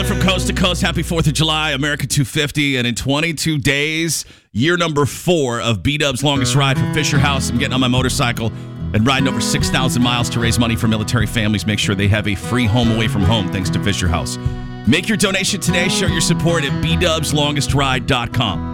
Tyler from Coast to Coast. Happy 4th of July, America 250. And in 22 days, year number 4 of B-Dub's longest ride from Fisher House. I'm getting on my motorcycle and riding over 6,000 miles to raise money for military families. Make sure they have a free home away from home thanks to Fisher House. Make your donation today. Show your support at bdubslongestride.com.